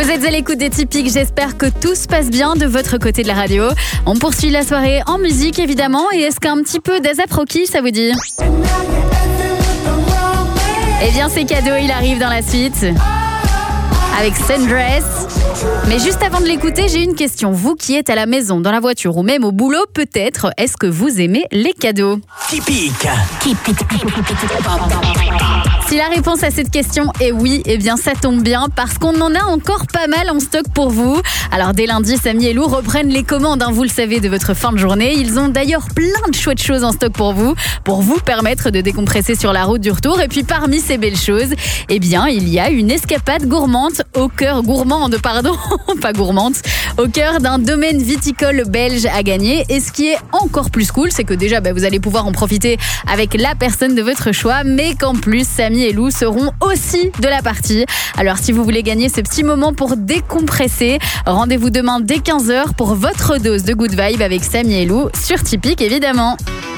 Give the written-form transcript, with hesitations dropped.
êtes à l'écoute des Typiques, j'espère que tout se passe bien de votre côté de la radio. On poursuit la soirée en musique évidemment, et est-ce qu'un petit peu d'A$AP Rocky ça vous dit? Eh bien c'est cadeau, il arrive dans la suite avec Sundress. Mais juste avant de l'écouter, j'ai une question. Vous qui êtes à la maison, dans la voiture ou même au boulot, peut-être, est-ce que vous aimez les cadeaux? Typique. Si la réponse à cette question est oui, eh bien ça tombe bien parce qu'on en a encore pas mal en stock pour vous. Alors dès lundi, Samy et Lou reprennent les commandes, vous le savez, de votre fin de journée. Ils ont d'ailleurs plein de chouettes choses en stock pour vous permettre de décompresser sur la route du retour. Et puis parmi ces belles choses, eh bien il y a une escapade gourmande au cœur au cœur d'un domaine viticole belge à gagner. Et ce qui est encore plus cool, c'est que déjà vous allez pouvoir en profiter avec la personne de votre choix, mais qu'en plus Samy et Lou seront aussi de la partie. Alors si vous voulez gagner ce petit moment pour décompresser, rendez-vous demain dès 15h pour votre dose de good vibe avec Samy et Lou sur Typique évidemment.